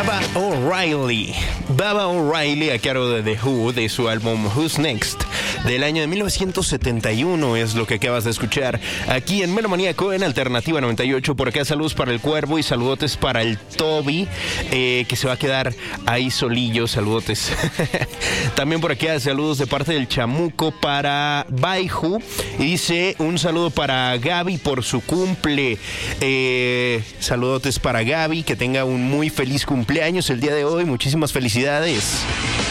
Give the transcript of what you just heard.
Baba O'Reilly. Baba O'Reilly a cargo de The Who, de su álbum Who's Next, del año de 1971, es lo que acabas de escuchar aquí en Melomaníaco en Alternativa 98. Por acá saludos para el Cuervo y saludotes para el Toby, que se va a quedar ahí solillo, saludotes. También por acá saludos de parte del Chamuco para Baiju, y dice un saludo para Gaby por su cumple. Saludotes para Gaby, que tenga un muy feliz cumpleaños el día de hoy, muchísimas felicidades.